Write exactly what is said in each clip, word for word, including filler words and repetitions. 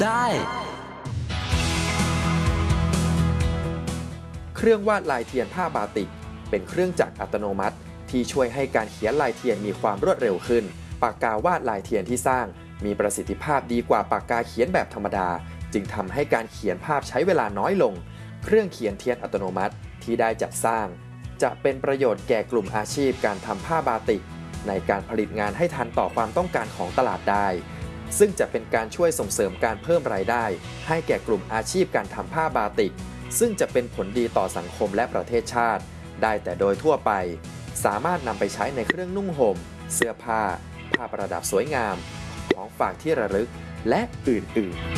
ได้เครื่องวาดลายเทียนผ้าบาติกเป็นเครื่องจักรอัตโนมัติที่ช่วยให้การเขียนลายเทียนมีความรวดเร็วขึ้นปากกาวาดลายเทียนที่สร้างมีประสิทธิภาพดีกว่าปากกาเขียนแบบธรรมดาจึงทำให้การเขียนภาพใช้เวลาน้อยลงเครื่องเขียนเทียนอัตโนมัติที่ได้จัดสร้างจะเป็นประโยชน์แก่กลุ่มอาชีพการทำผ้าบาติกในการผลิตงานให้ทันต่อความต้องการของตลาดได้ซึ่งจะเป็นการช่วยส่งเสริมการเพิ่มรายได้ให้แก่กลุ่มอาชีพการทำผ้าบาติกซึ่งจะเป็นผลดีต่อสังคมและประเทศชาติได้แต่โดยทั่วไปสามารถนำไปใช้ในเครื่องนุ่งห่มเสื้อผ้าผ้าประดับสวยงามของฝากที่ระลึกและอื่นๆ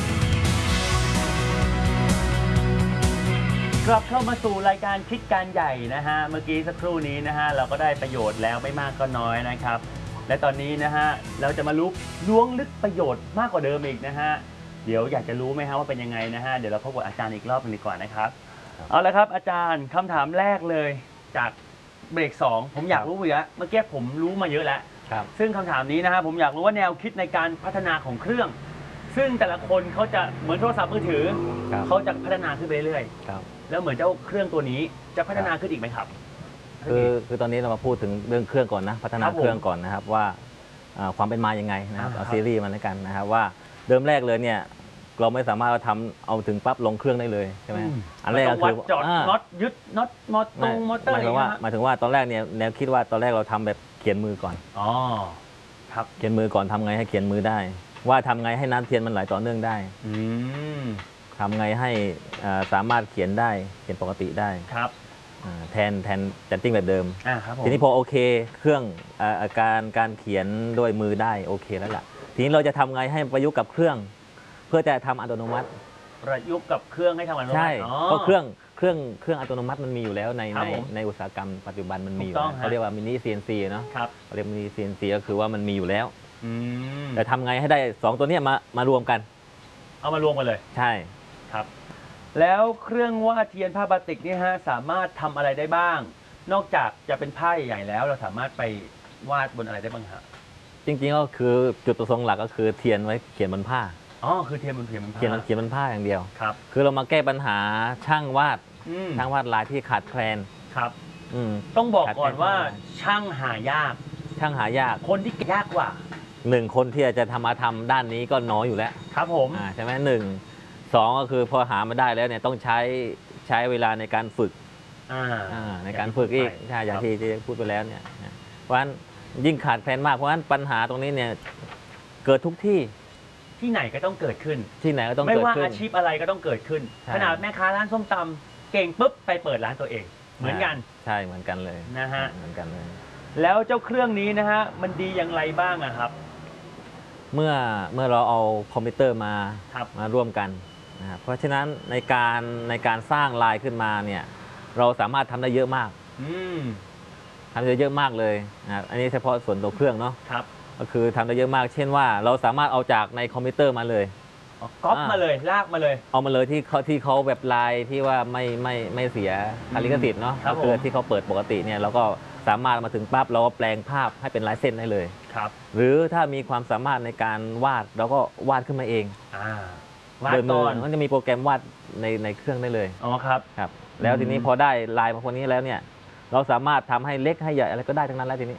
กลับเข้ามาสู่รายการคิดการใหญ่นะฮะเมื่อกี้สักครู่นี้นะฮะเราก็ได้ประโยชน์แล้วไม่มากก็น้อยนะครับและตอนนี้นะฮะเราจะมารู้ล้วงลึกประโยชน์มากกว่าเดิมอีกนะฮะเดี๋ยวอยากจะรู้ไหมฮะว่าเป็นยังไงนะฮะเดี๋ยวเราพบกับอาจารย์อีกรอบนึงดีกว่านะครับเอาละครับอาจารย์คำถามแรกเลยจากเบรกสองผมอยากรู้เยอะเมื่อกี้ผมรู้มาเยอะแล้วซึ่งคำถามนี้นะฮะผมอยากรู้ว่าแนวคิดในการพัฒนาของเครื่องซึ่งแต่ละคนเขาจะเหมือนโทรศัพท์มือถือเขาจะพัฒนาขึ้นไปเรื่อยๆแล้วเหมือนเจ้าเครื่องตัวนี้จะพัฒนาขึ้นอีกไหมครับคือคือตอนนี้เรามาพูดถึงเรื่องเครื่องก่อนนะพัฒนาเครื่องก่อนนะครับว่าความเป็นมายังไงนะครับเอาซีรีส์มาแล้วกันนะครับว่าเดิมแรกเลยเนี่ยเราไม่สามารถทำเอาถึงปั๊บลงเครื่องได้เลยใช่ไหมอันแรกก็คือจอดน็อตยึดน็อตมอเตอร์มอเตอร์หมายถึงว่าหมายถึงว่าตอนแรกเนี่ยแนวคิดว่าตอนแรกเราทำแบบเขียนมือก่อนอ๋อครับเขียนมือก่อนทำไงให้เขียนมือได้ว่าทำไงให้น้ำเทียนมันไหลต่อเนื่องได้ทำไงให้สามารถเขียนได้เขียนปกติได้ครับแทนแทนจัดติ้งแบบเดิมทีนี้พอโอเคเครื่องอาการการเขียนด้วยมือได้โอเคแล้วล่ะทีนี้เราจะทำไงให้ประยุกต์กับเครื่องเพื่อจะทำอัตโนมัติประยุกต์กับเครื่องให้ทำอัตโนมัติใช่เพราะเครื่องเครื่องเครื่องอัตโนมัติมันมีอยู่แล้วในในในอุตสาหกรรมปัจจุบันมันมีอยู่เขาเรียกว่ามินิ ซี เอ็น ซี เนาะเขาเรียกมินิ ซี เอ็น ซี ก็คือว่ามันมีอยู่แล้วแต่ทำไงให้ได้สองตัวนี้มามารวมกันเอามารวมกันเลยใช่ครับแล้วเครื่องวาดเทียนผ้าบาติกนี่ฮะสามารถทำอะไรได้บ้างนอกจากจะเป็นผ้าใหญ่ๆแล้วเราสามารถไปวาดบนอะไรได้บ้างฮะจริงๆก็คือจุดประสงค์หลักก็คือเทียนไว้เขียนบนผ้าอ๋อคือเทียนบนเทียนบนผ้าเขียนเขียนบนผ้าอย่างเดียวครับคือเรามาแก้ปัญหาช่างวาดช่างวาดลายที่ขาดแคลนครับต้องบอกก่อนว่าช่างหายากช่างหายากคนที่ยากกว่าหนึ่งคนที่จะทำมาทำด้านนี้ก็น้อยอยู่แล้วครับผมใช่ไหมหนึ่งสองก็คือพอหามาได้แล้วเนี่ยต้องใช้ใช้เวลาในการฝึกในการฝึกอีกใช่อย่างที่ที่พูดไปแล้วเนี่ยเพราะฉะนั้นยิ่งขาดแคลนมากเพราะฉะนั้นปัญหาตรงนี้เนี่ยเกิดทุกที่ที่ไหนก็ต้องเกิดขึ้นที่ไหนก็ต้องไม่ว่าอาชีพอะไรก็ต้องเกิดขึ้นขนาดแม่ค้าร้านส้มตำเก่งปุ๊บไปเปิดร้านตัวเองเหมือนกันใช่เหมือนกันเลยนะฮะเหมือนกันเลยแล้วเจ้าเครื่องนี้นะฮะมันดีอย่างไรบ้างอะครับเมื่อเมื่อเราเอาคอมพิวเตอร์มามาร่วมกันนะเพราะฉะนั้นในการในการสร้างลายขึ้นมาเนี่ยเราสามารถทำได้เยอะมากทำได้เยอะมากเลยนะอันนี้เฉพาะส่วนตัวเครื่องเนาะก็คือทำได้เยอะมากเช่นว่าเราสามารถเอาจากในคอมพิวเตอร์มาเลยก๊อปมาเลยลากมาเลยเอามาเลยที่เขาที่เขาแบบลายที่ว่าไม่ไม่ไม่เสียลิขสิทธิ์เนาะก็คือที่เขาเปิดปกติเนี่ยเราก็สามารถมาถึงปั๊บเราก็แปลงภาพให้เป็นลายเส้นได้เลยครับหรือถ้ามีความสามารถในการวาดเราก็วาดขึ้นมาเองวาดก่อนมันจะมีโปรแกรมวาดในในเครื่องได้เลยอ๋อครับครับแล้วทีนี้พอได้ลายมาคนนี้แล้วเนี่ยเราสามารถทำให้เล็กให้ใหญ่อะไรก็ได้ทั้งนั้นแล้วทีนี้